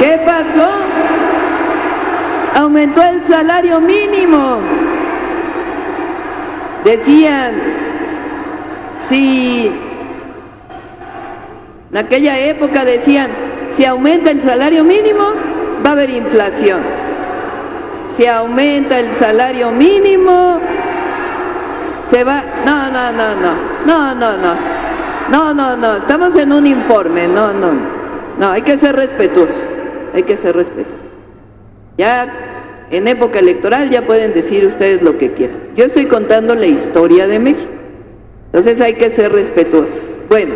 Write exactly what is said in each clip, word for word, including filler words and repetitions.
¿Qué pasó? Aumentó el salario mínimo. Decían, si en aquella época decían, si aumenta el salario mínimo, va a haber inflación. Si aumenta el salario mínimo, se va... No, no, no, no, no, no, no, no, no, no, estamos en un informe, no, no, no, hay que ser respetuosos, hay que ser respetuosos. Ya en época electoral ya pueden decir ustedes lo que quieran. Yo estoy contando la historia de México, entonces hay que ser respetuosos. Bueno,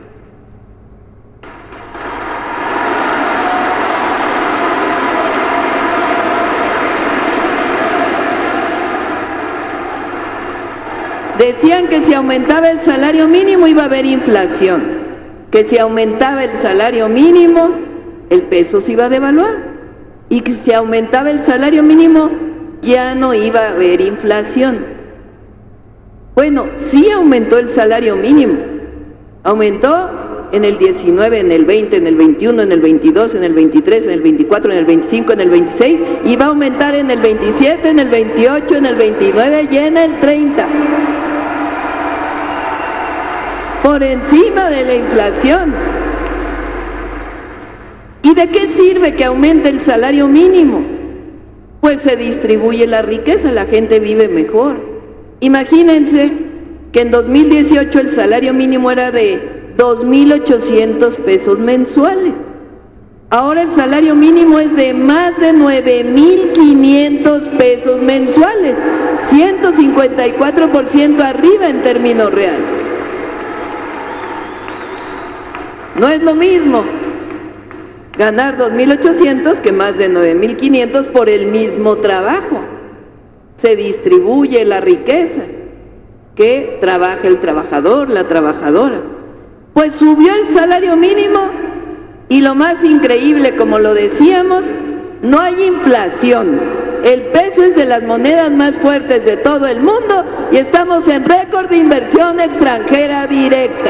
decían que si aumentaba el salario mínimo iba a haber inflación, que si aumentaba el salario mínimo el peso se iba a devaluar, y que si aumentaba el salario mínimo ya no iba a haber inflación. Bueno, sí aumentó el salario mínimo, aumentó en el diecinueve, en el veinte, en el veintiuno, en el veintidós, en el veintitrés, en el veinticuatro, en el veinticinco, en el veintiséis, y va a aumentar en el veintisiete, en el veintiocho, en el veintinueve y en el treinta. Por encima de la inflación. ¿Y de qué sirve que aumente el salario mínimo? Pues se distribuye la riqueza, la gente vive mejor. Imagínense que en dos mil dieciocho el salario mínimo era de dos mil ochocientos pesos mensuales. Ahora el salario mínimo es de más de nueve mil quinientos pesos mensuales, ciento cincuenta y cuatro por ciento arriba en términos reales. No es lo mismo ganar dos mil ochocientos que más de nueve mil quinientos por el mismo trabajo. Se distribuye la riqueza que trabaja el trabajador, la trabajadora. Pues subió el salario mínimo y lo más increíble, como lo decíamos, no hay inflación. El peso es de las monedas más fuertes de todo el mundo y estamos en récord de inversión extranjera directa.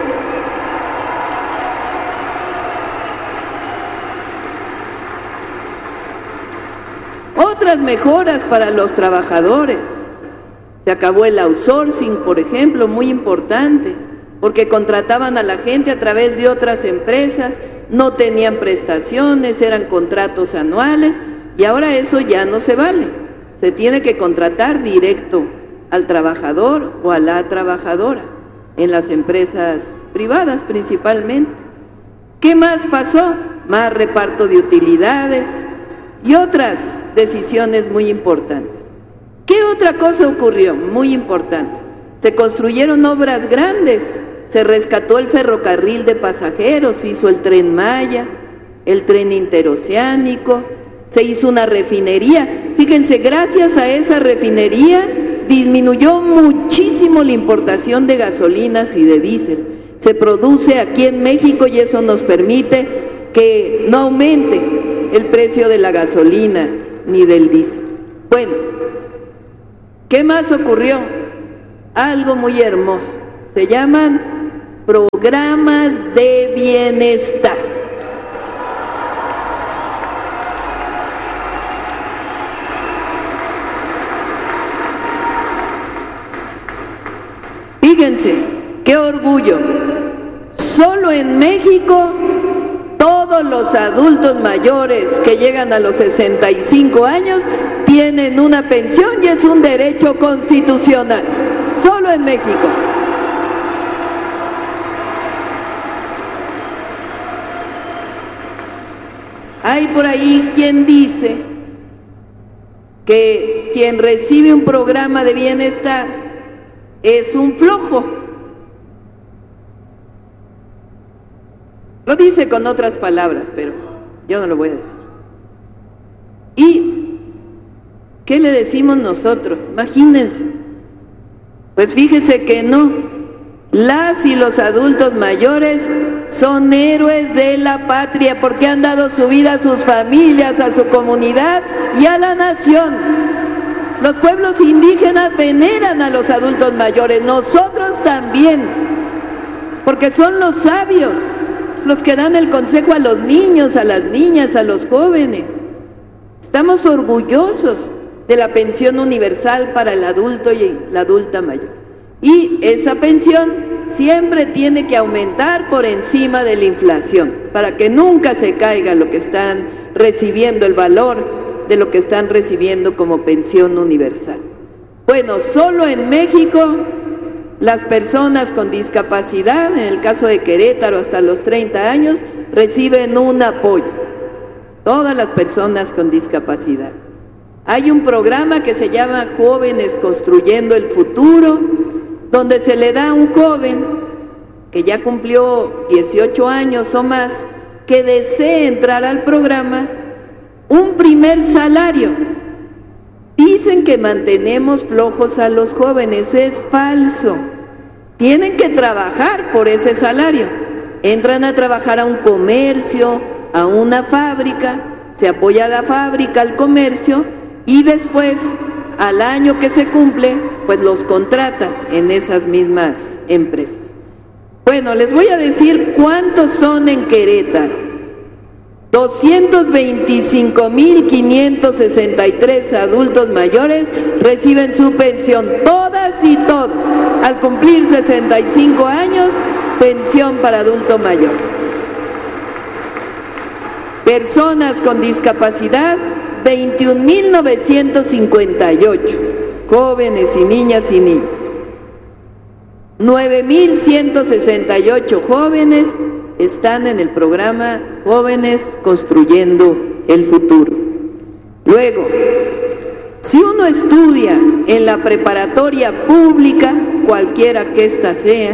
Otras mejoras para los trabajadores. Se acabó el outsourcing, por ejemplo, muy importante, porque contrataban a la gente a través de otras empresas, no tenían prestaciones, eran contratos anuales, y ahora eso ya no se vale. Se tiene que contratar directo al trabajador o a la trabajadora, en las empresas privadas principalmente. ¿Qué más pasó? Más reparto de utilidades y otras decisiones muy importantes. ¿Qué otra cosa ocurrió? Muy importante. Se construyeron obras grandes, se rescató el ferrocarril de pasajeros, se hizo el Tren Maya, el tren interoceánico, se hizo una refinería. Fíjense, gracias a esa refinería disminuyó muchísimo la importación de gasolinas y de diésel. Se produce aquí en México y eso nos permite que no aumente el precio de la gasolina ni del diésel. Bueno, ¿qué más ocurrió? Algo muy hermoso. Se llaman programas de bienestar. Fíjense, qué orgullo. Solo en México todos los adultos mayores que llegan a los sesenta y cinco años tienen una pensión y es un derecho constitucional. Solo en México. Hay por ahí quien dice que quien recibe un programa de bienestar es un flojo. Lo dice con otras palabras, pero yo no lo voy a decir. ¿Y qué le decimos nosotros? Imagínense. Pues fíjese que no. Las y los adultos mayores son héroes de la patria porque han dado su vida a sus familias, a su comunidad y a la nación. Los pueblos indígenas veneran a los adultos mayores, nosotros también, porque son los sabios, los que dan el consejo a los niños, a las niñas, a los jóvenes. Estamos orgullosos de la pensión universal para el adulto y la adulta mayor. Y esa pensión siempre tiene que aumentar por encima de la inflación, para que nunca se caiga lo que están recibiendo, el valor de lo que están recibiendo como pensión universal. Bueno, solo en México las personas con discapacidad, en el caso de Querétaro hasta los treinta años, reciben un apoyo. Todas las personas con discapacidad. Hay un programa que se llama Jóvenes Construyendo el Futuro, donde se le da a un joven que ya cumplió dieciocho años o más, que desee entrar al programa, un primer salario. Dicen que mantenemos flojos a los jóvenes, es falso. Tienen que trabajar por ese salario. Entran a trabajar a un comercio, a una fábrica, se apoya a la fábrica, al comercio, y después, al año que se cumple, pues los contratan en esas mismas empresas. Bueno, les voy a decir cuántos son en Querétaro. doscientos veinticinco mil quinientos sesenta y tres adultos mayores reciben su pensión, todas y todos. Al cumplir sesenta y cinco años, pensión para adulto mayor. Personas con discapacidad, veintiún mil novecientos cincuenta y ocho, jóvenes y niñas y niños. nueve mil ciento sesenta y ocho jóvenes están en el programa Jóvenes Construyendo el Futuro. Luego, si uno estudia en la preparatoria pública, cualquiera que ésta sea,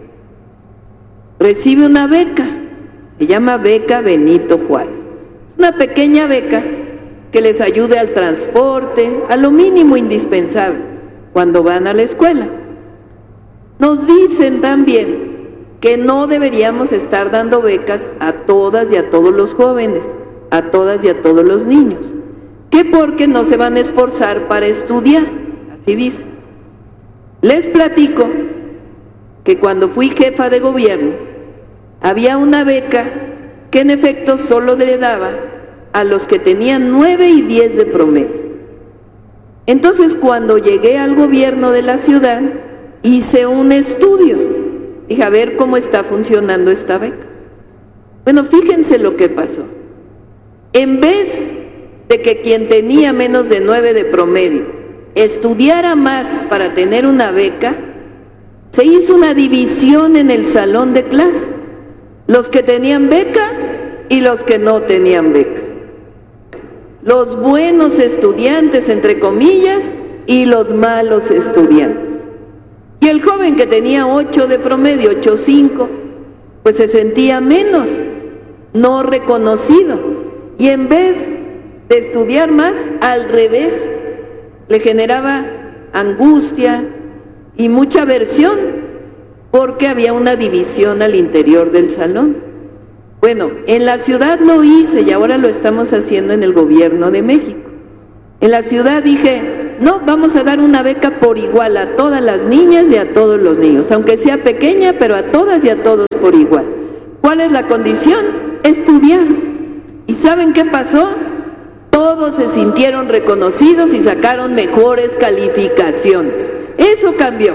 recibe una beca, se llama Beca Benito Juárez. Es una pequeña beca que les ayude al transporte, a lo mínimo indispensable cuando van a la escuela. Nos dicen también que no deberíamos estar dando becas a todas y a todos los jóvenes, a todas y a todos los niños, que porque no se van a esforzar para estudiar, así dice. Les platico que cuando fui jefa de gobierno, había una beca que en efecto solo le daba a los que tenían nueve y diez de promedio. Entonces, cuando llegué al gobierno de la ciudad, hice un estudio. Dije, a ver cómo está funcionando esta beca. Bueno, fíjense lo que pasó. En vez de que quien tenía menos de nueve de promedio estudiara más para tener una beca, se hizo una división en el salón de clase. Los que tenían beca y los que no tenían beca. Los buenos estudiantes, entre comillas, y los malos estudiantes. Y el joven que tenía ocho de promedio, ocho punto cinco, pues se sentía menos, no reconocido. Y en vez de estudiar más, al revés, le generaba angustia y mucha aversión, porque había una división al interior del salón. Bueno, en la ciudad lo hice y ahora lo estamos haciendo en el gobierno de México. En la ciudad dije, no, vamos a dar una beca por igual a todas las niñas y a todos los niños, aunque sea pequeña, pero a todas y a todos por igual. ¿Cuál es la condición? Estudiar. ¿Y saben qué pasó? Todos se sintieron reconocidos y sacaron mejores calificaciones. Eso cambió.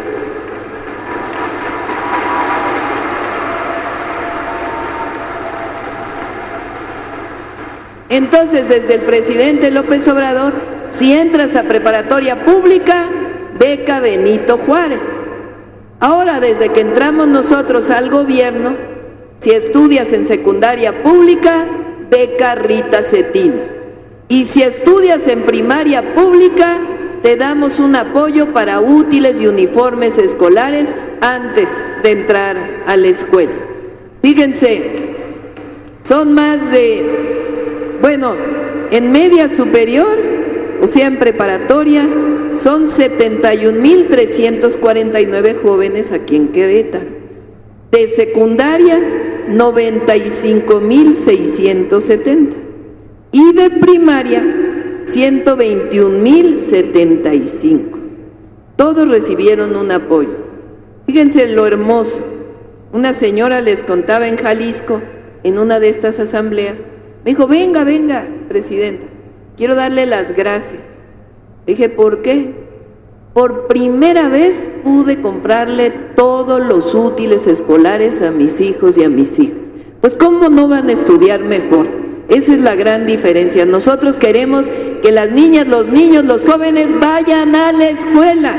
Entonces, desde el presidente López Obrador, si entras a preparatoria pública, beca Benito Juárez. Ahora, desde que entramos nosotros al gobierno, si estudias en secundaria pública, beca Rita Cetina. Y si estudias en primaria pública, te damos un apoyo para útiles y uniformes escolares antes de entrar a la escuela. Fíjense, son más de... Bueno, en media superior, o sea, en preparatoria, son setenta y un mil trescientos cuarenta y nueve jóvenes aquí en Querétaro. De secundaria, noventa y cinco mil seiscientos setenta. Y de primaria, ciento veintiún mil setenta y cinco. Todos recibieron un apoyo. Fíjense lo hermoso. Una señora les contaba en Jalisco, en una de estas asambleas, me dijo, venga, venga, presidenta, quiero darle las gracias. Le dije, ¿por qué? Por primera vez pude comprarle todos los útiles escolares a mis hijos y a mis hijas. Pues ¿cómo no van a estudiar mejor? Esa es la gran diferencia. Nosotros queremos que las niñas, los niños, los jóvenes vayan a la escuela.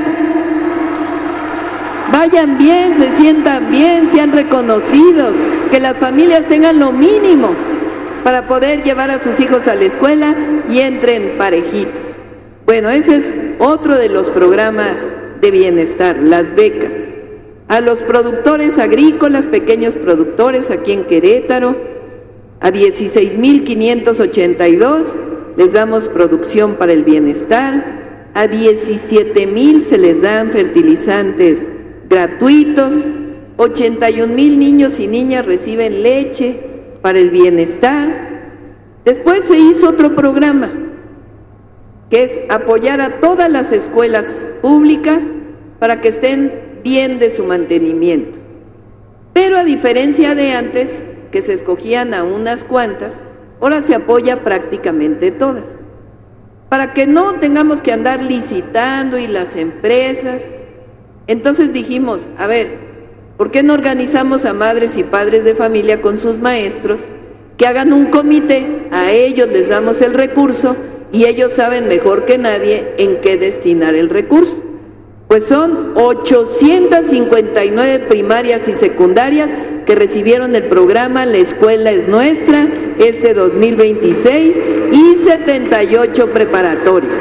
Vayan bien, se sientan bien, sean reconocidos, que las familias tengan lo mínimo para poder llevar a sus hijos a la escuela y entren parejitos. Bueno, ese es otro de los programas de bienestar, las becas. A los productores agrícolas, pequeños productores aquí en Querétaro, a dieciséis mil quinientos ochenta y dos les damos producción para el bienestar, a diecisiete mil se les dan fertilizantes gratuitos, ochenta y un mil niños y niñas reciben leche para el bienestar. Después se hizo otro programa, que es apoyar a todas las escuelas públicas para que estén bien de su mantenimiento. Pero a diferencia de antes, que se escogían a unas cuantas, ahora se apoya prácticamente todas, para que no tengamos que andar licitando y las empresas. Entonces dijimos, a ver, ¿por qué no organizamos a madres y padres de familia con sus maestros, que hagan un comité, a ellos les damos el recurso y ellos saben mejor que nadie en qué destinar el recurso? Pues son ochocientas cincuenta y nueve primarias y secundarias que recibieron el programa La Escuela es Nuestra este dos mil veintiséis y setenta y ocho preparatorias.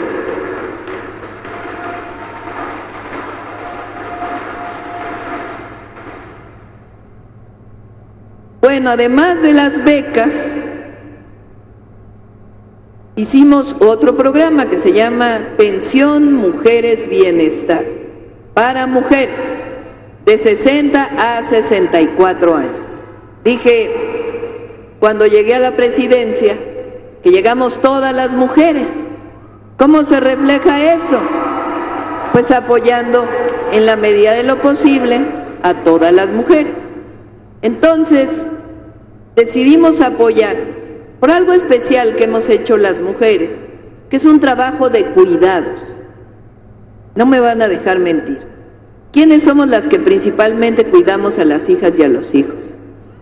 Bueno, además de las becas, hicimos otro programa que se llama Pensión Mujeres Bienestar, para mujeres de sesenta a sesenta y cuatro años. Dije, cuando llegué a la presidencia, que llegamos todas las mujeres. ¿Cómo se refleja eso? Pues apoyando en la medida de lo posible a todas las mujeres. Entonces, decidimos apoyar por algo especial que hemos hecho las mujeres, que es un trabajo de cuidados. No me van a dejar mentir. ¿Quiénes somos las que principalmente cuidamos a las hijas y a los hijos?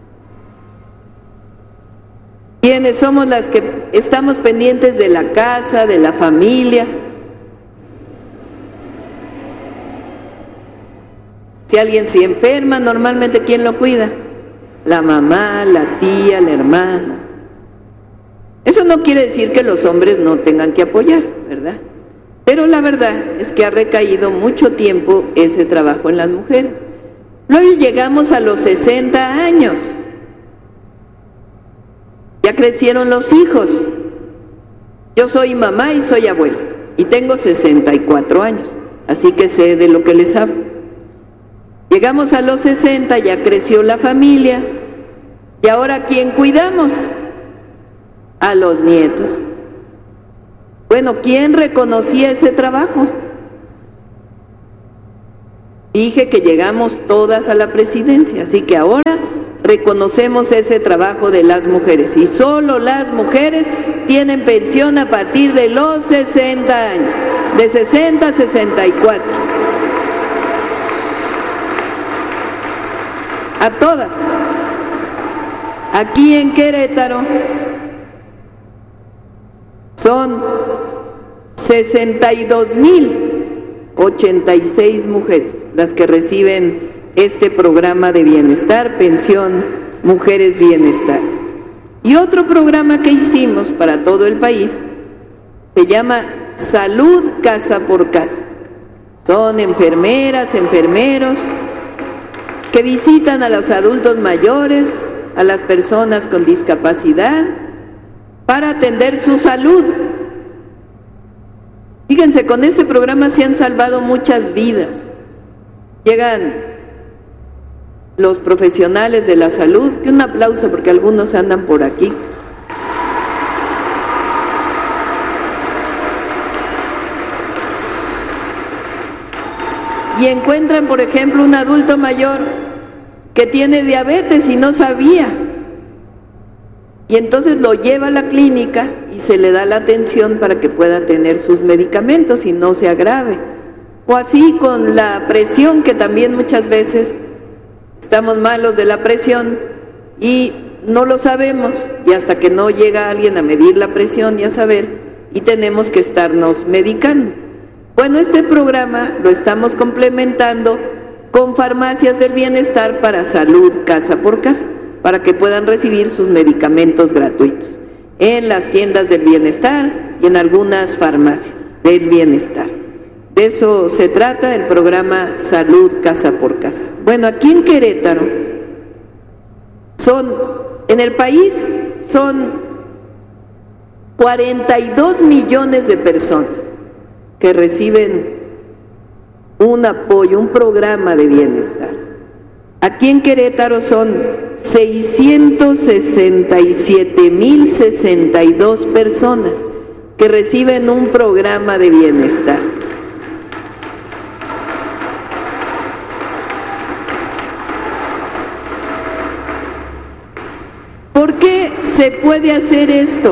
¿Quiénes somos las que estamos pendientes de la casa, de la familia? Si alguien se enferma, normalmente ¿quién lo cuida? La mamá, la tía, la hermana. Eso no quiere decir que los hombres no tengan que apoyar, ¿verdad? Pero la verdad es que ha recaído mucho tiempo ese trabajo en las mujeres. Luego llegamos a los sesenta años. Ya crecieron los hijos. Yo soy mamá y soy abuela y tengo sesenta y cuatro años, así que sé de lo que les hablo. Llegamos a los sesenta, ya creció la familia, y ahora ¿quién cuidamos? A los nietos. Bueno, ¿quién reconocía ese trabajo? Dije que llegamos todas a la presidencia, así que ahora reconocemos ese trabajo de las mujeres, y solo las mujeres tienen pensión a partir de los sesenta años, de sesenta a sesenta y cuatro. A todas. Aquí en Querétaro son sesenta y dos mil ochenta y seis mujeres las que reciben este programa de bienestar, Pensión Mujeres Bienestar. Y otro programa que hicimos para todo el país se llama Salud Casa por Casa. Son enfermeras, enfermeros que visitan a los adultos mayores, a las personas con discapacidad, para atender su salud. Fíjense, con este programa se han salvado muchas vidas. Llegan los profesionales de la salud, que un aplauso porque algunos andan por aquí. Y encuentran, por ejemplo, un adulto mayor que tiene diabetes y no sabía. Y entonces lo lleva a la clínica y se le da la atención para que pueda tener sus medicamentos y no se agrave. O así con la presión, que también muchas veces estamos malos de la presión y no lo sabemos, y hasta que no llega alguien a medir la presión y a saber, y tenemos que estarnos medicando. Bueno, este programa lo estamos complementando con farmacias del bienestar para salud casa por casa, para que puedan recibir sus medicamentos gratuitos en las tiendas del bienestar y en algunas farmacias del bienestar. De eso se trata el programa Salud Casa por Casa. Bueno, aquí en Querétaro son, en el país son cuarenta y dos millones de personas que reciben un apoyo, un programa de bienestar. Aquí en Querétaro son seiscientos sesenta y siete mil sesenta y dos personas que reciben un programa de bienestar. ¿Por qué se puede hacer esto?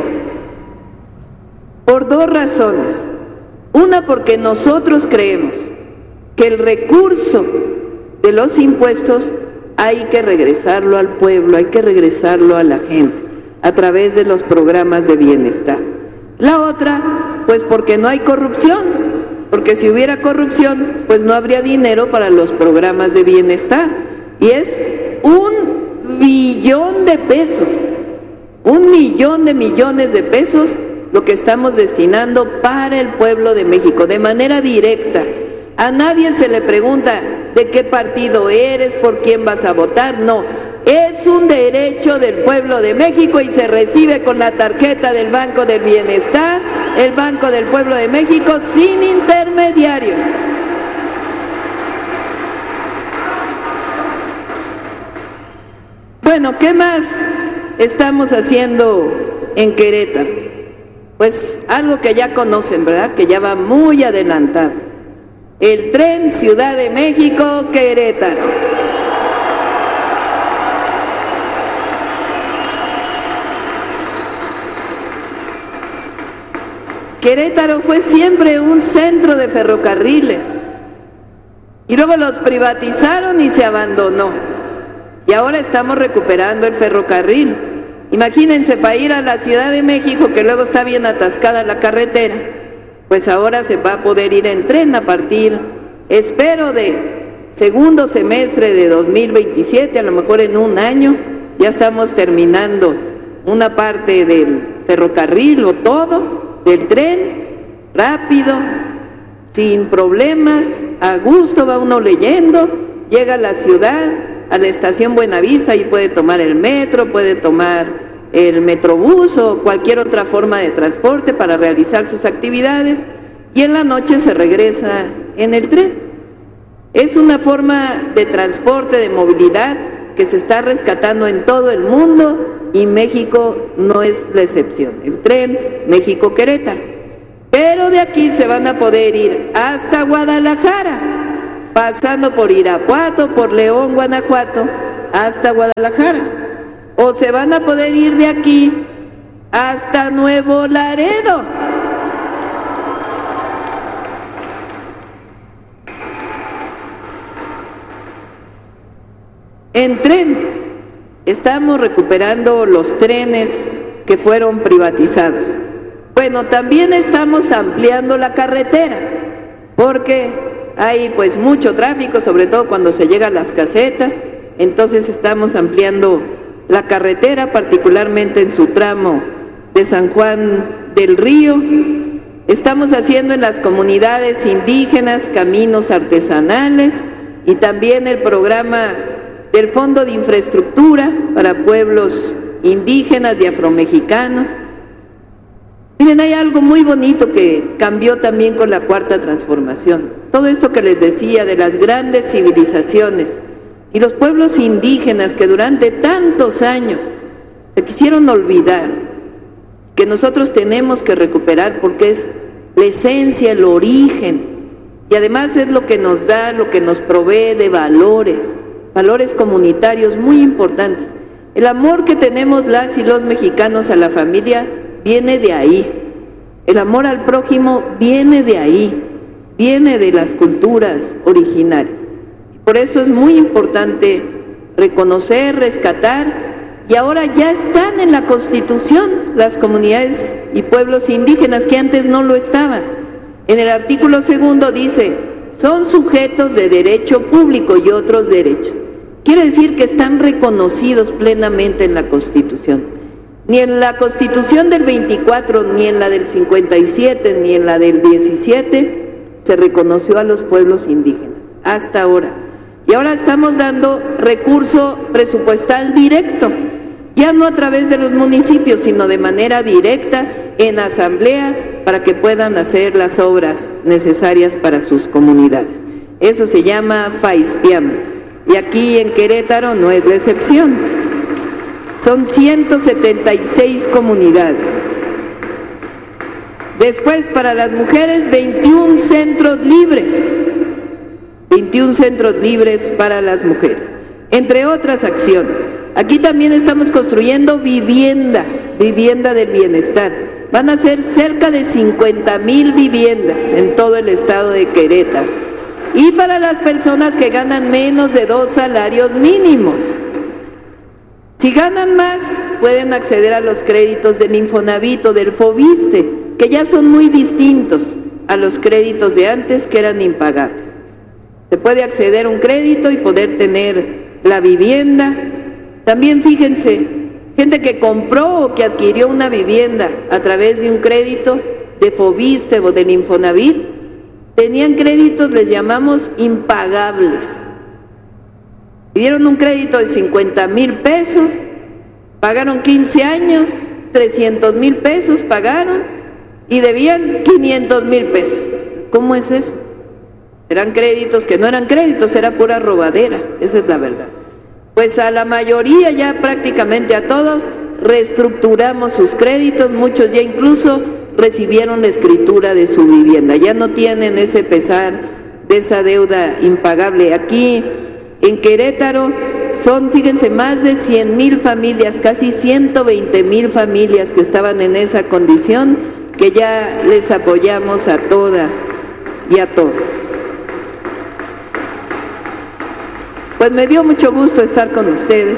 Por dos razones. Una, porque nosotros creemos que el recurso de los impuestos hay que regresarlo al pueblo, hay que regresarlo a la gente a través de los programas de bienestar. La otra, pues porque no hay corrupción, porque si hubiera corrupción, pues no habría dinero para los programas de bienestar. Y es un billón de pesos, un millón de millones de pesos lo que estamos destinando para el pueblo de México, de manera directa. A nadie se le pregunta de qué partido eres, por quién vas a votar, no. Es un derecho del pueblo de México y se recibe con la tarjeta del Banco del Bienestar, el Banco del Pueblo de México, sin intermediarios. Bueno, ¿qué más estamos haciendo en Querétaro? Pues algo que ya conocen, ¿verdad? Que ya va muy adelantado. El tren Ciudad de México-Querétaro. Querétaro fue siempre un centro de ferrocarriles y luego los privatizaron y se abandonó. Y ahora estamos recuperando el ferrocarril. Imagínense, para ir a la Ciudad de México, que luego está bien atascada la carretera, pues ahora se va a poder ir en tren a partir, espero, de segundo semestre de dos mil veintisiete, a lo mejor en un año, ya estamos terminando una parte del ferrocarril o todo, del tren, rápido, sin problemas, a gusto, va uno leyendo, llega a la ciudad, a la estación Buenavista y puede tomar el metro, puede tomar el metrobús o cualquier otra forma de transporte para realizar sus actividades, y en la noche se regresa en el tren. Es una forma de transporte, de movilidad que se está rescatando en todo el mundo y México no es la excepción. El tren México-Querétaro. Pero de aquí se van a poder ir hasta Guadalajara, pasando por Irapuato, por León, Guanajuato, hasta Guadalajara. O se van a poder ir de aquí hasta Nuevo Laredo. En tren, estamos recuperando los trenes que fueron privatizados. Bueno, también estamos ampliando la carretera, porque hay pues mucho tráfico, sobre todo cuando se llega a las casetas, entonces estamos ampliando la carretera, particularmente en su tramo de San Juan del Río. Estamos haciendo en las comunidades indígenas caminos artesanales y también el programa del Fondo de Infraestructura para pueblos indígenas y afromexicanos. Miren, hay algo muy bonito que cambió también con la Cuarta Transformación. Todo esto que les decía de las grandes civilizaciones y los pueblos indígenas que durante tantos años se quisieron olvidar, que nosotros tenemos que recuperar porque es la esencia, el origen, y además es lo que nos da, lo que nos provee de valores, valores comunitarios muy importantes. El amor que tenemos las y los mexicanos a la familia viene de ahí. El amor al prójimo viene de ahí, viene de las culturas originarias. Por eso es muy importante reconocer, rescatar, y ahora ya están en la Constitución las comunidades y pueblos indígenas que antes no lo estaban. En el artículo segundo dice, son sujetos de derecho público y otros derechos. Quiere decir que están reconocidos plenamente en la Constitución. Ni en la Constitución del veinticuatro, ni en la del cincuenta y siete, ni en la del diecisiete se reconoció a los pueblos indígenas, hasta ahora. Y ahora estamos dando recurso presupuestal directo, ya no a través de los municipios, sino de manera directa en asamblea para que puedan hacer las obras necesarias para sus comunidades. Eso se llama FAISPIAM. Y aquí en Querétaro no es la excepción. Son ciento setenta y seis comunidades. Después, para las mujeres, veintiún centros libres. veintiún centros libres para las mujeres, entre otras acciones. Aquí también estamos construyendo vivienda, vivienda del bienestar. Van a ser cerca de cincuenta mil viviendas en todo el estado de Querétaro. Y para las personas que ganan menos de dos salarios mínimos. Si ganan más, pueden acceder a los créditos del Infonavit o del Foviste, que ya son muy distintos a los créditos de antes, que eran impagables. Se puede acceder a un crédito y poder tener la vivienda. También fíjense, gente que compró o que adquirió una vivienda a través de un crédito de Foviste o del Infonavit, tenían créditos, les llamamos impagables. Pidieron un crédito de cincuenta mil pesos, pagaron quince años, trescientos mil pesos pagaron y debían quinientos mil pesos. ¿Cómo es eso? Eran créditos que no eran créditos, era pura robadera, esa es la verdad. Pues a la mayoría, ya prácticamente a todos, reestructuramos sus créditos, muchos ya incluso recibieron la escritura de su vivienda, ya no tienen ese pesar de esa deuda impagable. Aquí en Querétaro son, fíjense, más de cien mil familias, casi ciento veinte mil familias que estaban en esa condición, que ya les apoyamos a todas y a todos. Pues me dio mucho gusto estar con ustedes.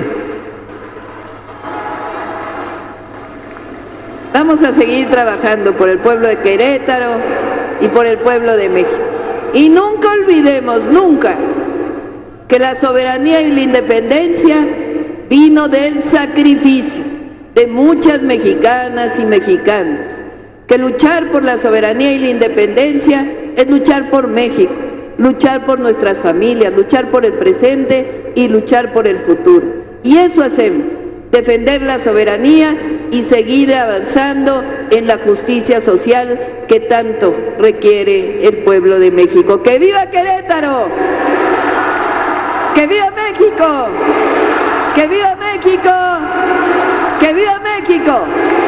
Vamos a seguir trabajando por el pueblo de Querétaro y por el pueblo de México. Y nunca olvidemos, nunca, que la soberanía y la independencia vino del sacrificio de muchas mexicanas y mexicanos, que luchar por la soberanía y la independencia es luchar por México, luchar por nuestras familias, luchar por el presente y luchar por el futuro. Y eso hacemos, defender la soberanía y seguir avanzando en la justicia social que tanto requiere el pueblo de México. ¡Que viva Querétaro! ¡Que viva México! ¡Que viva México! ¡Que viva México!